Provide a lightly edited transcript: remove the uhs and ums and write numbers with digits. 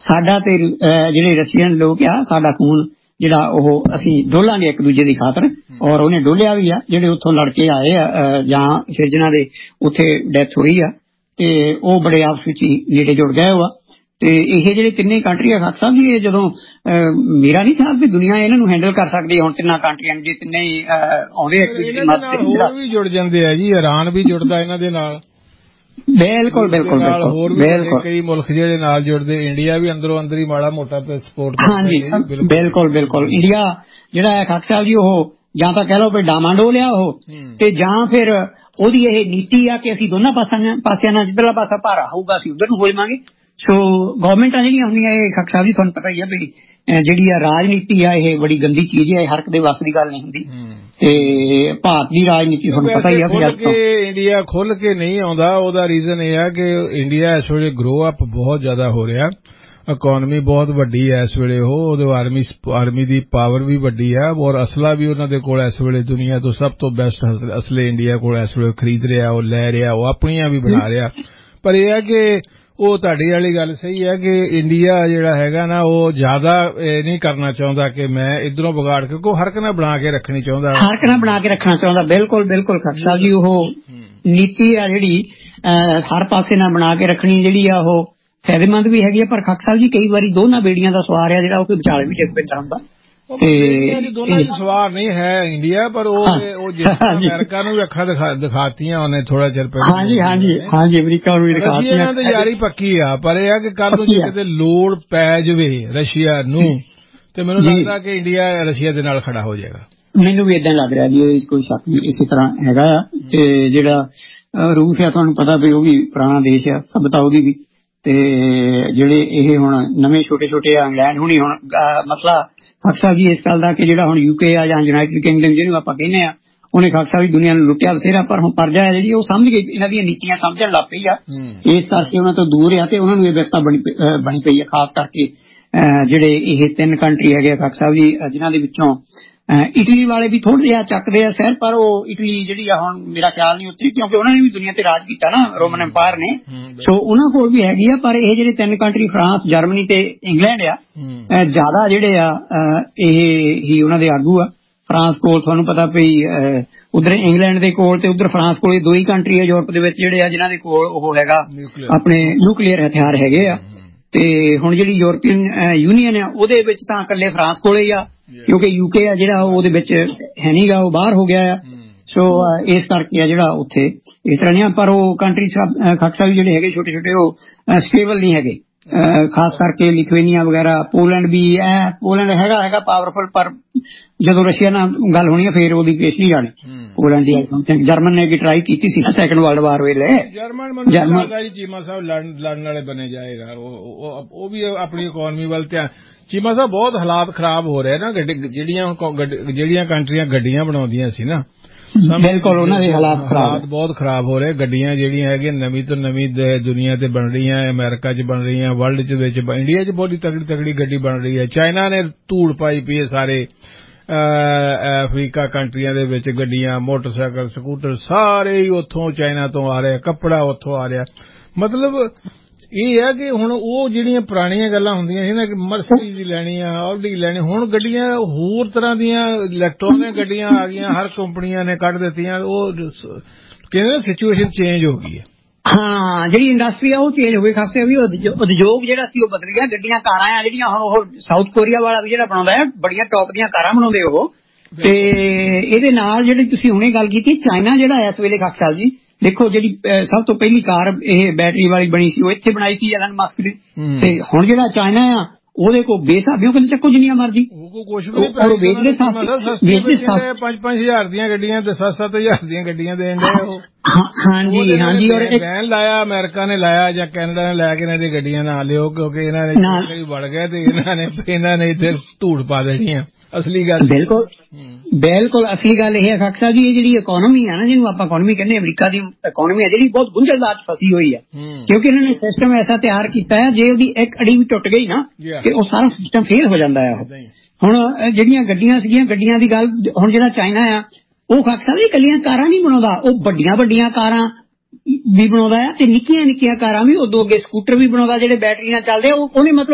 ਸਾਡਾ ਤੇ ਜਿਹੜੇ ਰਸ਼ੀਅਨ ਲੋਕ ਆ, ਸਾਡਾ ਖੂਨ ਜਿਹੜਾ ਉਹ ਅਸੀਂ ਡੋਲਾਂਗੇ ਇੱਕ ਦੂਜੇ ਦੀ ਖਾਤਰ, ਔਰ ਉਹਨੇ ਡੋਲਿਆ ਵੀ ਆ। ਜਿਹੜੇ ਉੱਥੋਂ ਲੜਕੇ ਆਏ ਆ ਜਾਂ ਫਿਰ ਜਿਹਨਾਂ ਦੇ ਉੱਥੇ ਡੈਥ ਹੋਈ ਆ, ਤੇ ਉਹ ਬੜੇ ਆਪਸ ਵਿੱਚ ਹੀ ਨੇੜੇ ਜੁੜ ਗਏ ਹੋਆ। ਤੇ ਇਹ ਜਿਹੜੇ ਤਿੰਨੇ ਕੰਟਰੀ ਆ ਖਾਲਸਾ ਜੀ, ਇਹ ਜਦੋਂ ਮੇਰਾ ਨਹੀਂ ਖਿਆਲ ਵੀ ਦੁਨੀਆ ਇਹਨਾਂ ਨੂੰ ਹੈਂਡਲ ਕਰ ਸਕਦੀ ਹੁਣ ਤਿੰਨਾਂ ਕੰਟਰੀਆਂ ਨੂੰ, ਜੇ ਤਿੰਨੇ ਹੀ ਆਉਂਦੇ ਇੱਕ ਦੂਜੇ ਦੀ ਮਦਦ। ਹੋਰ ਵੀ ਜੁੜ ਜਾਂਦੇ ਆ ਜੀ, ਇਰਾਨ ਵੀ ਜੁੜਦਾ ਇਹਨਾਂ ਦੇ ਨਾਲ। ਬਿਲਕੁਲ ਬਿਲਕੁਲ ਹੋਰ ਵੀ ਕਈ ਮੁਲਕ ਜਿਹੜੇ ਨਾਲ ਜੁੜਦੇ, ਇੰਡੀਆ ਵੀ ਅੰਦਰੋਂ ਅੰਦਰ ਹੀ ਮਾੜਾ ਮੋਟਾ ਸਪੋਰਟ ਕਰਦਾ। ਹਾਂਜੀ ਬਿਲਕੁਲ ਬਿਲਕੁਲ। ਇੰਡੀਆ ਜਿਹੜਾ ਹੈ ਖਾਲਸਾ ਸਾਹਿਬ ਜੀ, ਉਹ ਜਾਂ ਤਾਂ ਕਹਿ ਲਓ ਵੀ ਡਾਮਾਡੋਲ ਆ ਉਹ, ਤੇ ਜਾਂ ਫਿਰ ਉਹਦੀ ਇਹ ਨੀਤੀ ਆ ਕਿ ਅਸੀਂ ਦੋਨਾਂ ਪਾਸਿਆਂ ਨਾਲ ਜਿੱਧਰਲਾ ਪਾਸਾ ਭਾਰਾ ਹੋਊਗਾ ਅਸੀਂ ਉਧਰ ਨੂੰ ਹੋ ਜਾਵਾਂਗੇ। ਸੋ ਗੌਰਮੈਂਟਾਂ ਜਿਹੜੀਆਂ ਹੁੰਦੀਆਂ ਇਹ ਖਾਲਸਾ ਸਾਹਿਬ ਜੀ ਤੁਹਾਨੂੰ ਪਤਾ ਹੀ ਆ ਵੀ ਜਿਹੜੀ ਆ ਰਾਜਨੀਤੀ ਆ ਇਹ ਬੜੀ ਗੰਦੀ ਚੀਜ਼ ਹੈ, ਹਰ ਇੱਕ ਦੇ ਵੱਸ ਦੀ ਗੱਲ ਨਹੀਂ ਹੁੰਦੀ। ਤੇ ਭਾਰਤ ਦੀ ਰਾਜਨੀਤੀ ਤੁਹਾਨੂੰ ਪਤਾ ਹੀ ਆ। ਇੰਡੀਆ ਖੁੱਲ ਕੇ ਨਹੀਂ ਆਉਂਦਾ, ਉਹਦਾ ਰੀਜ਼ਨ ਇਹ ਆ ਕਿ ਇੰਡੀਆ ਇਸ ਵੇਲੇ ਗਰੋ ਅਪ ਬਹੁਤ ਜ਼ਿਆਦਾ ਹੋ ਰਿਹਾ, ਇਕੋਨਮੀ ਬਹੁਤ ਵੱਡੀ ਹੈ ਇਸ ਵੇਲੇ, ਉਹਦੇ ਆਰਮੀ ਦੀ ਪਾਵਰ ਵੀ ਵੱਡੀ ਹੈ, ਔਰ ਅਸਲਾ ਵੀ ਉਹਨਾਂ ਦੇ ਕੋਲ ਇਸ ਵੇਲੇ ਦੁਨੀਆ ਤੋਂ ਸਭ ਤੋਂ ਬੈਸਟ ਅਸਲੇ ਇੰਡੀਆ ਕੋਲ ਇਸ ਵੇਲੇ ਖਰੀਦ ਰਿਹਾ, ਉਹ ਲੈ ਰਿਹਾ, ਉਹ ਆਪਣੀਆਂ ਵੀ ਬਣਾ ਰਿਹਾ। ਪਰ ਇਹ ਹੈ ਕਿ ਉਹ ਤੁਹਾਡੀ ਵਾਲੀ ਗੱਲ ਸਹੀ ਹੈ ਕਿ ਇੰਡੀਆ ਜਿਹੜਾ ਹੈਗਾ ਨਾ ਉਹ ਜ਼ਿਆਦਾ ਨਹੀਂ ਕਰਨਾ ਚਾਹੁੰਦਾ ਕਿ ਮੈਂ ਇੱਧਰੋਂ ਵਿਗਾੜ ਕੇ, ਕੋਈ ਹਰਕ ਨਾਲ ਬਣਾ ਕੇ ਰੱਖਣੀ ਚਾਹੁੰਦਾ, ਹਰਕ ਨਾਲ ਬਣਾ ਕੇ ਰੱਖਣਾ ਚਾਹੁੰਦਾ। ਬਿਲਕੁਲ ਬਿਲਕੁਲ ਖਾਲਸਾ ਜੀ, ਉਹ ਨੀਤੀ ਆ ਜਿਹੜੀ ਹਰ ਪਾਸੇ ਨਾਲ ਬਣਾ ਕੇ ਰੱਖਣੀ ਜਿਹੜੀ ਆ ਉਹ ਫਾਇਦੇਮੰਦ ਵੀ ਹੈਗੀ ਆ। ਪਰ ਖਾਲਸਾ ਸਾਹਿਬ ਜੀ ਕਈ ਵਾਰੀ ਦੋਨਾਂ ਬੇੜੀਆਂ ਦਾ ਸਵਾਰ ਆ ਜਿਹੜਾ ਉਹ ਕੋਈ ਵਿਚਾਲੇ ਵੀ ਡਿੱਗ ਪੈਂਦਾ ਹੁੰਦਾ। ਦੋਨਾਂ ਦੀ ਸਵਾਰ ਨਹੀਂ ਹੈ ਇੰਡੀਆ, ਪਰ ਉਹ ਅਮਰੀਕਾ ਨੂੰ ਵੀ ਅੱਖਾਂ ਦਿਖਾਤੀਆਂ ਉਹਨੇ ਥੋੜਾ ਚਿਰ ਪਹਿਲਾਂ। ਹਾਂਜੀ ਹਾਂਜੀ ਹਾਂਜੀ, ਅਮਰੀਕਾ ਨੂੰ ਵੀ ਦਿਖਾਤੀਆਂ। ਇਹਨਾਂ ਦੀ ਯਾਰੀ ਪੱਕੀ ਆ, ਪਰ ਇਹ ਆ ਕਿ ਕੱਲ ਨੂੰ ਜੇ ਕਿਤੇ ਲੋੜ ਪੈ ਜਾਵੇ ਰਸ਼ੀਆ ਨੂੰ, ਤੇ ਮੈਨੂੰ ਲੱਗਦਾ ਕਿ ਇੰਡੀਆ ਰਸ਼ੀਆ ਦੇ ਨਾਲ ਖੜਾ ਹੋ ਜਾਏਗਾ। ਮੈਨੂੰ ਵੀ ਏਦਾਂ ਲੱਗ ਰਿਹਾ ਜੀ, ਕੋਈ ਸ਼ੱਕ ਨਹੀਂ ਇਸੇ ਤਰ੍ਹਾਂ ਹੈਗਾ ਆ। ਤੇ ਜਿਹੜਾ ਰੂਸ ਆ ਤੁਹਾਨੂੰ ਪਤਾ ਵੀ ਉਹ ਵੀ ਪੁਰਾਣਾ ਦੇਸ਼ ਆ, ਸਭਿਅਤਾ ਉਹਦੀ ਵੀ। ਤੇ ਜਿਹੜੇ ਇਹ ਹੁਣ ਨਵੇਂ ਛੋਟੇ ਛੋਟੇ ਇੰਗਲੈਂਡ ਹੁਣੀ ਹੁਣ ਮਸਲਾ ਖਾਲਸਾ ਜੀ ਇਸ ਗੱਲ ਦਾ ਕਿ ਜਿਹੜਾ ਹੁਣ ਯੂਕੇ ਆ ਜਾਂ ਯੂਨਾਈਟਿਡ ਕਿੰਗਡਮ ਜਿਹਨੂੰ ਆਪਾਂ ਕਹਿੰਦੇ ਆ, ਉਹਨੇ ਖਾਲਸਾ ਜੀ ਦੁਨੀਆ ਨੂੰ ਲੁੱਟਿਆ ਬਥੇਰਾ, ਪਰ ਹੁਣ ਪਰਜਾ ਹੈ ਜਿਹੜੀ ਉਹ ਸਮਝ ਗਈ, ਇਹਨਾਂ ਦੀਆਂ ਨੀਤੀਆਂ ਸਮਝਣ ਲੱਗ ਪਈ ਆ, ਇਸ ਕਰਕੇ ਉਹਨਾਂ ਤੋਂ ਦੂਰ ਆ ਤੇ ਉਹਨਾਂ ਨੂੰ ਇਹ ਵਿਵਸਥਾ ਬਣੀ ਪਈ ਆ। ਖਾਸ ਕਰਕੇ ਜਿਹੜੇ ਇਹ ਤਿੰਨ ਕੰਟਰੀ ਹੈਗੇ ਆ ਖਾਲਸਾ ਜੀ, ਜਿਨ੍ਹਾਂ ਦੇ ਵਿੱਚੋਂ ਇਟਲੀ ਵਾਲੇ ਵੀ ਥੋੜਾ ਜਿਹਾ ਚੱਕਦੇ ਆ ਸਹਿਰ, ਪਰ ਉਹ ਇਟਲੀ ਜਿਹੜੀ ਆ ਹੁਣ ਮੇਰਾ ਖਿਆਲ ਨਹੀਂ ਉੱਥੇ, ਕਿਉਂਕਿ ਉਹਨਾਂ ਨੇ ਵੀ ਦੁਨੀਆ ਤੇ ਰਾਜ ਕੀਤਾ ਨਾ ਰੋਮਨ ਐਮਪਾਇਰ ਨੇ, ਸੋ ਉਹਨਾਂ ਕੋਲ ਵੀ ਹੈਗੀ ਆ। ਪਰ ਇਹ ਜਿਹੜੇ ਤਿੰਨ ਕੰਟਰੀ ਫਰਾਂਸ, ਜਰਮਨੀ ਤੇ ਇੰਗਲੈਂਡ ਆ, ਜ਼ਿਆਦਾ ਜਿਹੜੇ ਆ ਇਹ ਹੀ ਉਹਨਾਂ ਦੇ ਆਗੂ ਆ। ਫਰਾਂਸ ਕੋਲ ਤੁਹਾਨੂੰ ਪਤਾ ਪਈ ਉਧਰ ਇੰਗਲੈਂਡ ਦੇ ਕੋਲ ਤੇ ਉਧਰ ਫਰਾਂਸ ਕੋਲ, ਦੋ ਹੀ ਕੰਟਰੀ ਆ ਯੂਰਪ ਦੇ ਵਿੱਚ ਜਿਹੜੇ ਆ ਜਿਨ੍ਹਾਂ ਦੇ ਕੋਲ ਉਹ ਹੈਗਾ ਆਪਣੇ ਨਿਊਕਲੀਅਰ ਹਥਿਆਰ ਹੈਗੇ ਆ। ਤੇ ਹੁਣ ਜਿਹੜੀ ਯੂਰਪੀਅਨ ਯੂਨੀਅਨ ਆ ਉਹਦੇ ਵਿੱਚ ਤਾਂ ਇਕੱਲੇ ਫਰਾਂਸ ਕੋਲੇ ਹੀ ਆ, ਕਿਉਂਕਿ ਯੂਕੇ ਆ ਜਿਹੜਾ ਉਹਦੇ ਵਿੱਚ ਹੈ ਨੀ ਗਾ, ਉਹ ਬਾਹਰ ਹੋ ਗਿਆ ਆ। ਸੋ ਇਸ ਕਰਕੇ ਆ ਜਿਹੜਾ ਉੱਥੇ ਇਸ ਤਰ੍ਹਾਂ ਨਹੀਂ। ਪਰ ਉਹ ਕੰਟਰੀ ਖਾਲਸਾ ਵੀ ਜਿਹੜੇ ਹੈਗੇ ਛੋਟੇ ਛੋਟੇ ਉਹ ਸਟੇਬਲ ਨਹੀਂ ਹੈਗੇ, ਖਾਸ ਕਰਕੇ ਲਿਥੂਏਨੀਆ ਵਗੈਰਾ, ਪੋਲੈਂਡ ਵੀ ਹੈ। ਪੋਲੈਂਡ ਹੈਗਾ ਪਾਵਰਫੁਲ, ਪਰ ਜਦੋਂ ਰਸ਼ੀਆ ਨਾਲ ਗੱਲ ਹੋਣੀ ਹੈ ਫੇਰ ਉਹਦੀ ਪੇਸ਼ ਨਹੀਂ ਜਾਣੀ ਪੋਲੈਂਡ ਦੀ। ਜਰਮਨ ਨੇ ਕੀ ਟਰਾਈ ਕੀਤੀ ਸੀ ਨਾ ਸੈਕੰਡ ਵਰਲਡ ਵਾਰ ਵੇਲੇ। ਜਰਮਨ ਚੀਮਾ ਸਾਹਿਬ ਲੜਨ ਵਾਲੇ ਬਣੇ ਜਾਏਗਾ, ਉਹ ਵੀ ਆਪਣੀ ਇਕੋਨਮੀ ਵੱਲ ਧਿਆਨ। ਚੀਮਾ ਸਾਹਿਬ ਬਹੁਤ ਹਾਲਾਤ ਖਰਾਬ ਹੋ ਰਹੇ ਨਾ, ਜਿਹੜੀਆਂ ਕੰਟਰੀਆਂ ਗੱਡੀਆਂ ਬਣਾਉਂਦੀਆਂ ਸੀ ਨਾ, ਬਿਲਕੁਲ ਉਹਨਾਂ ਦੇ ਹਾਲਾਤ ਬਹੁਤ ਖਰਾਬ ਹੋ ਰਹੇ। ਗੱਡੀਆਂ ਜਿਹੜੀਆਂ ਹੈਗੀਆਂ ਨਵੀਂ ਤੋਂ ਨਵੀਂ ਦੁਨੀਆ ਤੇ ਬਣ ਰਹੀਆਂ, ਅਮਰੀਕਾ 'ਚ ਬਣ ਰਹੀਆਂ, ਵਰਲਡ 'ਚ ਵਿੱਚ, ਇੰਡੀਆ 'ਚ ਬਹੁਤ ਤਗੜੀ ਗੱਡੀ ਬਣ ਰਹੀ ਹੈ। ਚਾਈਨਾ ਨੇ ਧੂੜ ਪਾਈ ਪਈ ਹੈ ਸਾਰੇ ਅਫਰੀਕਾ ਕੰਟਰੀਆਂ ਦੇ ਵਿੱਚ, ਗੱਡੀਆਂ, ਮੋਟਰਸਾਈਕਲ, ਸਕੂਟਰ ਸਾਰੇ ਹੀ ਉੱਥੋਂ ਚਾਈਨਾ ਤੋਂ ਆ ਰਹੇ, ਕੱਪੜਾ ਉੱਥੋਂ ਆ ਰਿਹਾ। ਮਤਲਬ ਇਹ ਹੈ ਕਿ ਹੁਣ ਉਹ ਜਿਹੜੀਆਂ ਪੁਰਾਣੀਆਂ ਗੱਲਾਂ ਹੁੰਦੀਆਂ ਸੀ ਨਾ ਕਿ ਮਰਸੀਡੀਜ਼ ਲੈਣੀ ਆ, ਆਡੀ ਲੈਣੀ, ਹੁਣ ਗੱਡੀਆਂ ਹੋਰ ਤਰ੍ਹਾਂ ਦੀਆਂ ਇਲੈਕਟ੍ਰੋਨਿਕ ਗੱਡੀਆਂ ਆ ਗਈਆਂ, ਹਰ ਕੰਪਨੀਆਂ ਨੇ ਕੱਢ ਦਿੱਤੀਆਂ। ਉਹ ਕਹਿੰਦੇ ਸਿਚੁਏਸ਼ਨ ਚੇਂਜ ਹੋ ਗਈ ਹੈ। ਹਾਂ, ਜਿਹੜੀ ਇੰਡਸਟਰੀ ਆ ਉਹ ਚੇਂਜ ਹੋ ਗਈ ਖਾਸੇ ਵੀ, ਉਦਯੋਗ ਜਿਹੜਾ ਸੀ ਉਹ ਬਦਲ ਗਿਆ। ਗੱਡੀਆਂ ਕਾਰਾਂ ਆ ਜਿਹੜੀਆਂ ਹੁਣ ਉਹ ਸਾਊਥ ਕੋਰੀਆ ਵਾਲਾ ਵੀ ਜਿਹੜਾ ਬਣਾਉਂਦਾ ਹੈ, ਬੜੀਆਂ ਟੌਪ ਦੀਆਂ ਕਾਰਾਂ ਬਣਾਉਂਦੇ ਉਹ। ਤੇ ਇਹਦੇ ਨਾਲ ਜਿਹੜੀ ਤੁਸੀਂ ਹੁਣੇ ਗੱਲ ਕੀਤੀ, ਚਾਈਨਾ ਜਿਹੜਾ ਇਸ ਵੇਲੇ ਖਾਲਸਾ ਜੀ ਦੇਖੋ ਜਿਹੜੀ ਸਭ ਤੋਂ ਪਹਿਲੀ ਕਾਰ ਇਹ ਬੈਟਰੀ ਵਾਲੀ ਬਣੀ ਸੀ ਉਹ ਇੱਥੇ ਬਣਾਈ ਸੀ ਐਲਨ ਮਸਕ ਨੇ। ਤੇ ਹੁਣ ਜਿਹੜਾ ਚਾਈਨਾ ਆ ਉਹਦੇ ਕੋਲ ਬੇਸਾਬੀਓ ਕਹਿੰਦੇ ਚੱਕੋ ਜਿੰਨੀਆਂ ਮਰਜ਼ੀ, ਕੁਛ ਵੀ ਵੇਚਦੇ 5,000 ਦੀਆਂ ਗੱਡੀਆਂ ਤੇ 7,000 ਦੀਆਂ ਗੱਡੀਆਂ ਦੇਣ ਦੇ ਉਹ। ਹਾਂਜੀ ਹਾਂਜੀ, ਔਰ ਬੈਨ ਲਾਇਆ ਅਮਰੀਕਾ ਨੇ ਲਾਇਆ ਜਾਂ ਕੈਨੇਡਾ ਨੇ ਲੈ ਕੇ ਇਹਨਾਂ ਦੀ ਗੱਡੀਆਂ ਨਾ ਲਿਓ, ਕਿਉਂਕਿ ਇਹਨਾਂ ਨੇ ਵੜ ਗਏ ਤੇ ਇਹਨਾਂ ਨੇ ਇੱਥੇ ਧੂੜ ਪਾ ਦੇਣੀ ਆ। ਅਸਲੀ ਗੱਲ ਬਿਲਕੁਲ ਅਸਲੀ ਗੱਲ ਇਹ ਹੈ ਖਾਲਸਾ ਜੀ, ਇਹ ਜਿਹੜੀ ਇਕੋਨਮੀ ਆ ਨਾ, ਜਿਹਨੂੰ ਆਪਾਂ ਇਕੋਨਮੀ ਕਹਿੰਦੇ, ਅਮਰੀਕਾ ਦੀ ਇਕੋਨਮੀ ਆ ਜਿਹੜੀ ਬਹੁਤ ਗੁੰਝਲਦਾਰ ਚ ਫਸੀ ਹੋਈ ਆ, ਕਿਉਂਕਿ ਇਹਨਾਂ ਨੇ ਸਿਸਟਮ ਐਸਾ ਤਿਆਰ ਕੀਤਾ ਹੈ ਜੇ ਉਹਦੀ ਇੱਕ ਅੜੀ ਵੀ ਟੁੱਟ ਗਈ ਨਾ ਤੇ ਉਹ ਸਾਰਾ ਸਿਸਟਮ ਫੇਲ ਹੋ ਜਾਂਦਾ ਆ। ਹੁਣ ਜਿਹੜੀਆਂ ਗੱਡੀਆਂ ਸੀਗੀਆਂ, ਗੱਡੀਆਂ ਦੀ ਗੱਲ, ਹੁਣ ਜਿਹੜਾ ਚਾਈਨਾ ਆ ਉਹ ਖਾਲਸਾ ਜੀ ਇਕੱਲੀਆਂ ਕਾਰਾਂ ਨਹੀਂ ਬਣਾਉਂਦਾ, ਉਹ ਵੱਡੀਆਂ ਵੱਡੀਆਂ ਕਾਰਾਂ ਵੀ ਬਣਾਉਂਦਾ ਆ ਤੇ ਨਿੱਕੀਆਂ ਨਿੱਕੀਆਂ ਕਾਰਾਂ ਵੀ, ਉਦੋਂ ਅੱਗੇ ਸਕੂਟਰ ਵੀ ਬਣਾਉਂਦਾ ਜਿਹੜੇ ਬੈਟਰੀ ਨਾਲ ਚੱਲਦੇ ਆ। ਉਹਨੇ ਮਤਲਬ